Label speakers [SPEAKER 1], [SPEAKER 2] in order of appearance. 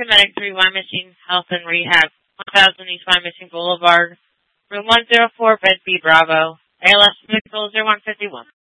[SPEAKER 1] Medic 3 Wyomissing Health and Rehab, 1000 East Wyomissing Boulevard, Room 104, Bed B, Bravo. ALS vehicle 0151.